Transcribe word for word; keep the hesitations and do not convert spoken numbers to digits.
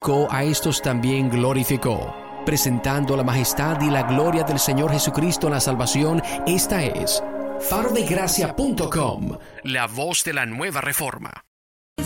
santificó, a estos también glorificó. Presentando la majestad y la gloria del Señor Jesucristo en la salvación, esta es faro de gracia punto com, la voz de la nueva reforma.